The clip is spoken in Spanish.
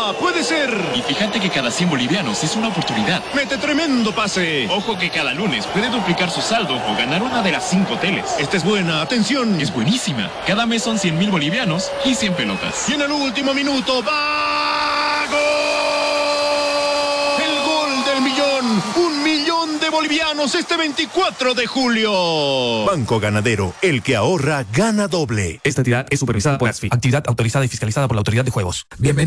¡Arriba! ¡Puede ser! Y fíjate que cada 100 bolivianos es una oportunidad. ¡Mete tremendo pase! Ojo que cada lunes puede duplicar su saldo o ganar una de las 5 teles. Esta es buena, atención. Es buenísima. Cada mes son 100.000 bolivianos y 100 pelotas. Y en el último minuto, ¡va! ¡Gol! El gol del millón. 1.000.000 de bolivianos este 24 de julio. Banco Ganadero, el que ahorra, gana doble. Esta entidad es supervisada por ASFI, actividad autorizada y fiscalizada por la Autoridad de Juegos. Bienvenido.